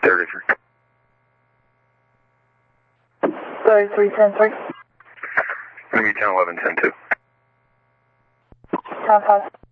33. 33, 10, 3. Maybe 10, 11, 10, 2. 10, 5.